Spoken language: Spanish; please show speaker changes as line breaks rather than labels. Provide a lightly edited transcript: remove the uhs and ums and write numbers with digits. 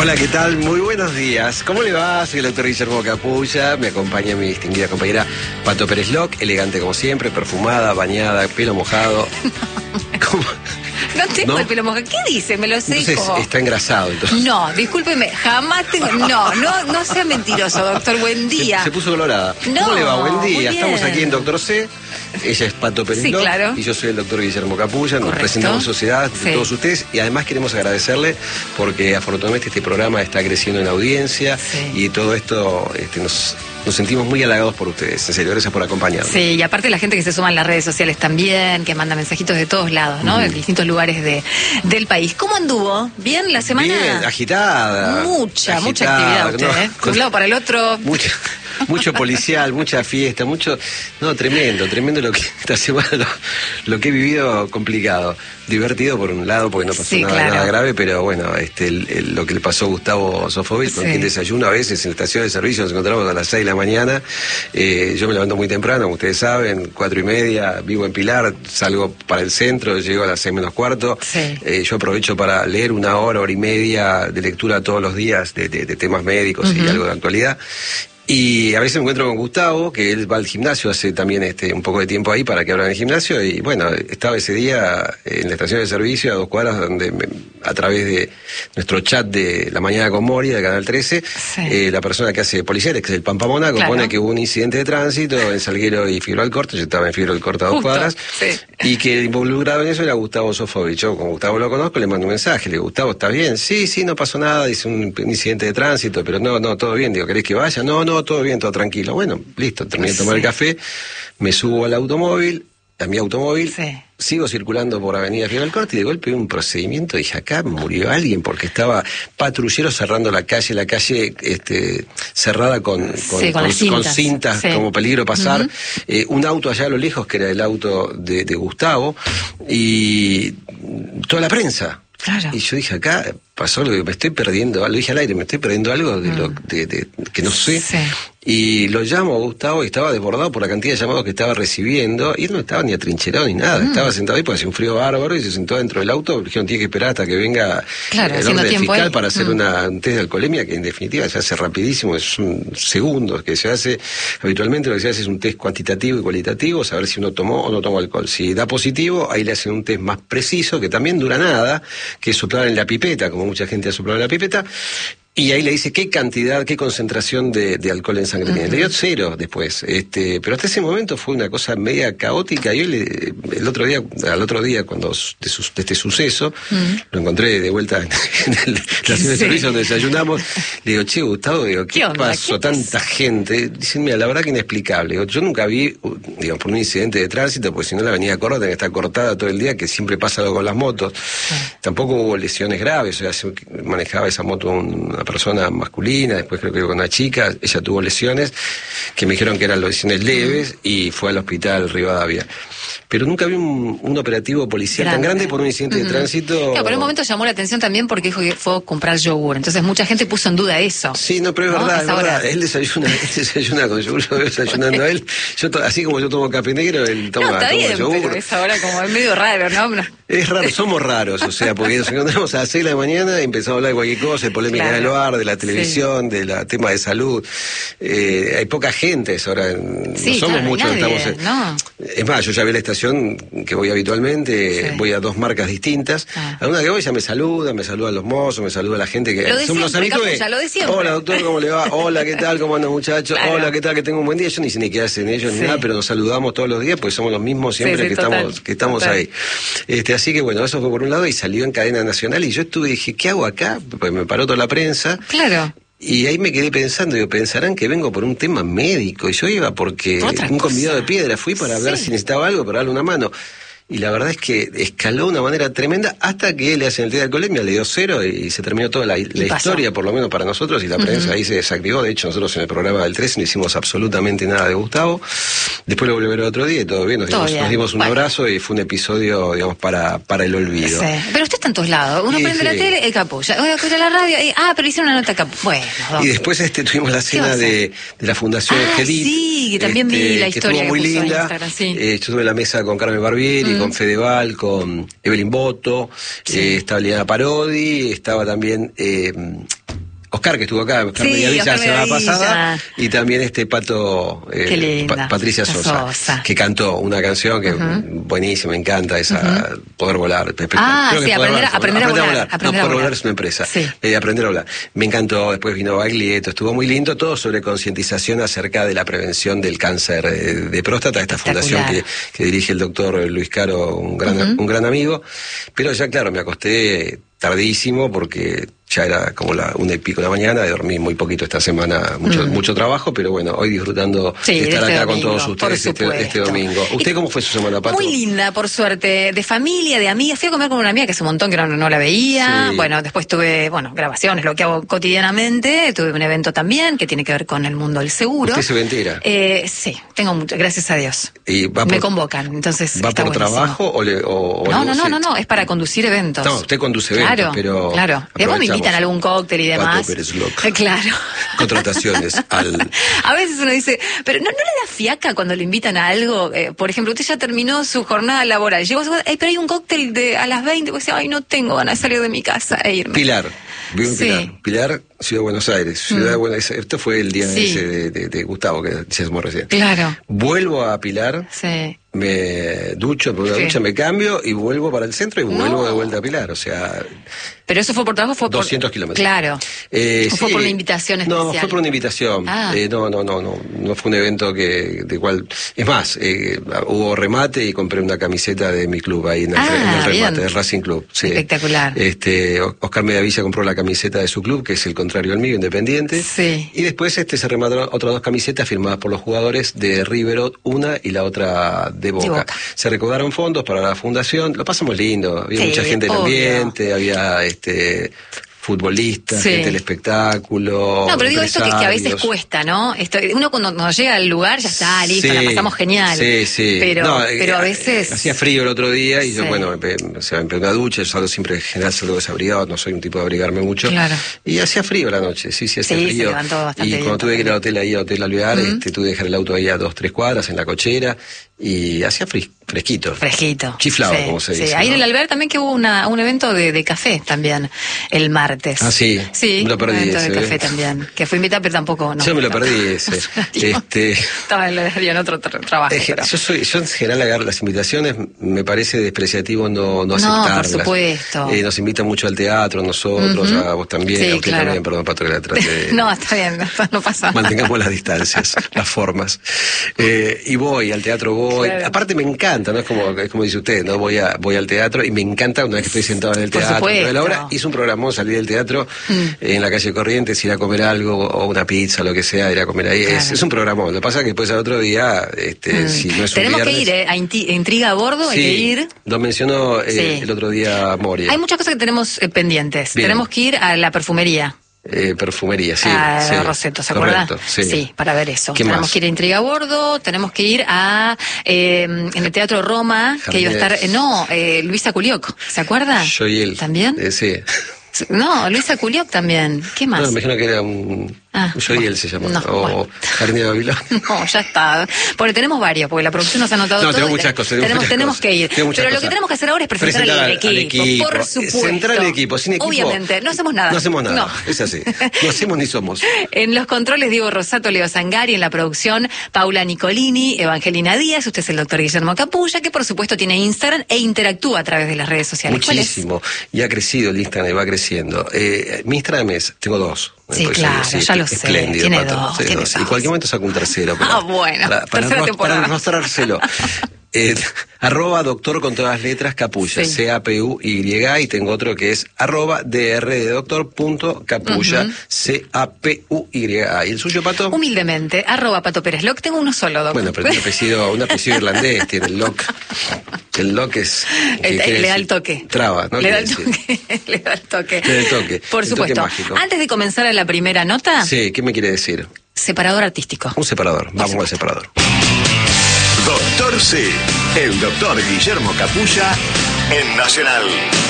Hola, ¿qué tal? Muy buenos días. ¿Cómo le va? Soy el doctor Guillermo Capulla. Me acompaña mi distinguida compañera Pato Pérez Loc, elegante como siempre, perfumada, bañada, pelo mojado. ¿Cómo?
No tengo el pelo mojado. ¿Qué dice? Me lo seco.
Entonces está engrasado. Entonces.
No, discúlpeme, jamás tengo... No sea mentiroso, doctor. Buen día.
Se puso colorada.
No,
¿cómo le va? Buen día.
muy
Estamos
bien.
aquí en Doctor C. Ella es Pato Pérez Loc,
claro.
y yo soy el doctor Guillermo Capulla. Nos
Correcto.
presentamos sociedad de todos ustedes y además queremos agradecerle porque afortunadamente este programa está creciendo en audiencia y todo esto nos sentimos muy halagados por ustedes. En serio, gracias por acompañarnos.
Sí, y aparte la gente que se suma en las redes sociales también, que manda mensajitos de todos lados, ¿no? De distintos lugares del país. ¿Cómo anduvo? ¿Bien la semana?
Bien, agitada.
Mucha actividad usted, ¿eh? De un lado para el otro.
Mucho policial, mucha fiesta, tremendo lo que esta semana lo que he vivido complicado. Divertido por un lado porque no pasó nada grave, pero bueno, lo que le pasó a Gustavo Sofovich, con quien desayuno a veces en la estación de servicio, nos encontramos a las 6 de la mañana. Yo me levanto muy temprano, como ustedes saben, 4:30, vivo en Pilar, salgo para el centro, llego a las 6 menos cuarto. Yo aprovecho para leer una hora y media de lectura todos los días de temas médicos y algo de actualidad. Y a veces me encuentro con Gustavo, que él va al gimnasio, hace también un poco de tiempo ahí para que abran el gimnasio, y bueno, estaba ese día en la estación de servicio a 2 cuadras, donde a través de nuestro chat de La Mañana con Moria, de Canal 13, la persona que hace policiales, que es el Pampa Mónaco, pone que hubo un incidente de tránsito en Salguero y Figueroa Alcorta. Yo estaba en Figueroa Alcorta a 2 cuadras, y que el involucrado en eso era Gustavo Sofovich. Yo, como Gustavo lo conozco, le mando un mensaje, le digo, Gustavo, ¿está bien? Sí, no pasó nada, dice un incidente de tránsito, pero no, todo bien. Digo, ¿querés que vaya? No, todo bien, todo tranquilo. Bueno, listo, terminé de tomar el café, me subo al automóvil, a mi automóvil, sigo circulando por Avenida Figueroa Alcorta y de golpe un procedimiento, dije, acá murió alguien, porque estaba patrulleros cerrando la calle cerrada con cintas como peligro pasar, un auto allá a lo lejos que era el auto de Gustavo y toda la prensa. Claro. Y yo dije, acá pasó algo, que me estoy perdiendo, lo dije al aire, me estoy perdiendo algo de que no sé. Y lo llamo a Gustavo y estaba desbordado por la cantidad de llamados que estaba recibiendo, y él no estaba ni atrincherado ni nada, estaba sentado ahí porque hacía un frío bárbaro, y se sentó dentro del auto. Dijeron, tiene que esperar hasta que venga el orden fiscal para hacer un test de alcoholemia, que en definitiva se hace rapidísimo, es un segundo que se hace. Habitualmente lo que se hace es un test cuantitativo y cualitativo, saber si uno tomó o no tomó alcohol. Si da positivo, ahí le hacen un test más preciso, que también dura nada, que es soplar en la pipeta, como mucha gente ha soplado en la pipeta. Y ahí le dice qué cantidad, qué concentración de alcohol en sangre tiene. Le dio 0 después. Pero hasta ese momento fue una cosa media caótica. Y al otro día, cuando de este suceso, lo encontré de vuelta en la estación de servicio donde desayunamos. Le digo, che, Gustavo, ¿qué pasó? Tanta gente. Dicen, mira, la verdad que inexplicable. Digo, yo nunca vi, por un incidente de tránsito, porque si no la avenida Córdoba tiene que estar cortada todo el día, que siempre pasa algo con las motos. Tampoco hubo lesiones graves. O sea, se manejaba esa moto una persona masculina, después creo que con una chica, ella tuvo lesiones que me dijeron que eran lesiones leves y fue al hospital Rivadavia. Pero nunca vi un operativo policial tan grande por un incidente de tránsito.
Claro, pero en un momento llamó la atención también porque dijo que fue a comprar yogur. Entonces mucha gente puso en duda eso.
Sí, pero es verdad. Él desayuna con yogur, yo veo desayunando a él. Así como yo tomo café negro, él toma yogur.
Pero es ahora como es medio raro, ¿no?
Es raro, somos raros, o sea, porque nos encontramos a las 6 de la mañana y empezamos a hablar de cualquier cosa, de polémica en el bar, de la televisión, de tema de salud. Hay poca gente ahora, no somos muchos. Es más, yo ya vi la estación que voy habitualmente, voy a 2 marcas distintas. A una que voy ya me saludan los mozos, me saluda la gente que
son los amigos.
Hola, doctor, ¿cómo le va? Hola, ¿qué tal? ¿Cómo andan, muchachos? Hola, ¿qué tal? Que tengo un buen día. Yo ni sé ni qué hacen ellos ni nada, pero nos saludamos todos los días porque somos los mismos siempre que estamos ahí. Así que bueno, eso fue por un lado y salió en cadena nacional y yo dije, ¿qué hago acá? Pues me paró toda la prensa.
Claro.
Y ahí me quedé pensando, pensarán que vengo por un tema médico, y yo iba porque un convidado de piedra, fui para hablar si necesitaba algo, para darle una mano. Y la verdad es que escaló de una manera tremenda hasta que le hacen el test de alcoholemia, le dio 0 y se terminó toda la historia, por lo menos para nosotros, y la prensa ahí se desactivó. De hecho, nosotros en el programa del 13 no hicimos absolutamente nada de Gustavo. Después lo volví a ver el otro día y todo bien, nos dimos un abrazo y fue un episodio, digamos, para el olvido.
Sí. Pero usted está en todos lados. Uno prende la tele, el Capulla. Uno escucha la radio, pero hicieron una nota Capulla. Bueno,
y después tuvimos la cena de la Fundación Angelit.
Sí, que también vi la historia
que estuvo muy linda. Yo tuve la mesa con Carmen Barbieri, con Fedeval, con Evelyn Boto, estaba Liana Parodi, estaba también Oscar, que estuvo acá, Oscar
Sí,
Mediavilla la
Oscar
semana
Mediavilla.
pasada, y también Pato,
Qué linda.
Patricia Sosa, que cantó una canción que buenísima, me encanta, esa Poder Volar. Creo que
sí, aprender a volar.
Poder Volar es una empresa.
Sí.
Aprender a volar. Me encantó, después vino Baglietto, estuvo muy lindo, todo sobre concientización acerca de la prevención del cáncer de próstata, esta fundación que dirige el doctor Luis Caro, un gran amigo, pero ya claro, me acosté tardísimo porque ya era como 1:00 de la mañana, dormí muy poquito esta semana, mucho trabajo, pero bueno, hoy disfrutando de estar acá con todos ustedes este domingo. ¿Usted cómo fue su semana, Pato?
Muy linda, por suerte, de familia, de amigas. Fui a comer con una amiga que hace un montón que no la veía.
Sí.
Bueno, después tuve, grabaciones, lo que hago cotidianamente. Tuve un evento también que tiene que ver con el mundo del seguro.
¿Usted se ventera?
Sí, tengo mucho, gracias a Dios.
¿Y
me convocan, entonces
¿Va
está
por
buenísimo.
trabajo
No, es para conducir eventos.
No, usted conduce eventos, pero...
Claro, después me invitan a algún cóctel y demás.
Pato Pérez Loco.
Claro.
Contrataciones
A veces uno dice, pero ¿no le da fiaca cuando le invitan a algo? Por ejemplo, usted ya terminó su jornada laboral. Llegó a su casa, pero hay un cóctel a las 20. Pues dice, no tengo ganas de salir de mi casa e irme.
Pilar. Vivo en Pilar.
Sí.
Pilar, Ciudad de Buenos Aires. Ciudad de Buenos Aires. Esto fue el día ese de Gustavo, que decíamos recién.
Claro.
Vuelvo a Pilar.
Sí.
Me ducho, por una ducha me cambio y vuelvo para el centro y vuelvo de vuelta a Pilar, o sea...
¿Pero eso fue por trabajo? Fue
200 kilómetros.
Claro. ¿O fue por una invitación especial?
No, fue por una invitación. No fue un evento de cual... Es más, hubo remate y compré una camiseta de mi club ahí en el remate, del Racing Club. Sí.
Espectacular.
Oscar Mediavilla compró la camiseta de su club, que es el contrario al mío, Independiente.
Sí.
Y después se remataron otras 2 camisetas firmadas por los jugadores de River, una y la otra de Boca. Se recaudaron fondos para la fundación, lo pasamos lindo, había mucha gente en el ambiente, había futbolistas, gente del espectáculo.
No, pero digo esto que a veces cuesta, ¿no? Uno cuando llega al lugar ya está, listo, la pasamos genial.
Sí.
Pero a veces...
Hacía frío el otro día y yo, me pegué una ducha, yo salgo siempre en general salgo desabrigado, no soy un tipo de abrigarme mucho.
Claro.
Y hacía frío la noche, hacía frío.
Se levantó bastante
y cuando tuve que ir al hotel ahí, al Hotel Alvear, tuve que dejar el auto ahí a 2-3 cuadras en la cochera y hacía fresquito. Chiflado, como se dice.
Ahí en el Alvear también que hubo un evento de café también, el martes.
Ah, sí.
Sí,
me lo perdí
un evento
ese,
de café también, que fui invitada pero tampoco...
Yo me lo perdí ese.
Estaba en otro trabajo.
Yo en general agarro las invitaciones, me parece despreciativo no aceptarlas.
No, por supuesto.
Nos invitan mucho al teatro, nosotros, a vos también,
sí,
a usted también, perdón, Pato, que la trate.
No, está bien, no pasa nada.
Mantengamos las distancias, las formas. Y al teatro voy. Claro. Aparte me encanta, ¿no? Es como dice usted, ¿no? Voy al teatro y me encanta una vez que estoy sentado en el teatro. A la hora hice un programón, salí del teatro en la calle Corrientes, ir a comer algo, o una pizza, lo que sea, ir a comer ahí. Claro. Es un programón. Lo que pasa es que después al otro día, si no es un
tenemos
viernes,
que ir, a Intriga a Bordo, hay que ir.
Lo mencionó el otro día Moria.
Hay muchas cosas que tenemos pendientes.
Bien.
Tenemos que ir a la perfumería.
Perfumería, sí.
Roseto, ¿se acuerda? Sí, para ver eso. Tenemos que ir a Intriga a Bordo, tenemos que ir en el Teatro Roma, que iba a estar, Luisa Culioc, ¿se acuerda?
Yo y él.
¿También?
Sí.
No, Luisa Culioc también. ¿Qué más?
No, me imagino que era yo y él se llama. Jardín de Babilonia.
No, ya está. Porque tenemos varios, porque la producción nos ha anotado todo.
No, tengo muchas cosas.
Tenemos que ir. Pero lo que tenemos que hacer ahora es presentar al equipo. Por supuesto.
Centrar el equipo. Sin equipo.
Obviamente, no hacemos nada.
No hacemos nada. No. Es así. No hacemos ni somos.
En los controles, Diego Rosato, Leo Zangari. En la producción, Paula Nicolini, Evangelina Díaz. Usted es el doctor Guillermo Capulla, que por supuesto tiene Instagram e interactúa a través de las redes sociales.
Muchísimo. Y ha crecido el Instagram y va creciendo. Mi Instagram tengo 2.
Sí, claro, ya lo sé.
Espléndido,
tiene
Pato.
dos.
Y en cualquier momento saco un tercero.
Bueno,
para mostrárselo. @doctor con todas las letras Capulla, CAPUY, y tengo otro que es @drdoctor.capulla, CAPUY. ¿Y el suyo, Pato?
Humildemente, @Pato Pérez Loc. Tengo uno solo, doctor.
Bueno, pero un apellido irlandés tiene el Loc. El Loc es...
le da el toque.
Traba, ¿no?
Le da el toque. Le da el toque.
Le da el toque.
Por supuesto. Antes de comenzar a la primera nota...
Sí, ¿qué me quiere decir?
Separador artístico.
Un separador. Vamos al separador.
Doctor C, el doctor Guillermo Capulla en Nacional.